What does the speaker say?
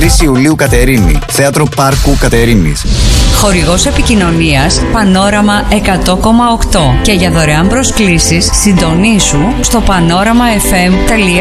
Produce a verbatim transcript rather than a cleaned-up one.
τρεις Ιουλίου Κατερίνη, Θέατρο Πάρκου Κατερίνης. Χορηγός επικοινωνίας Πανόραμα εκατό κόμμα οκτώ. Και για δωρεάν προσκλήσεις συντονίσου στο πανόραμα εφ εμ τελεία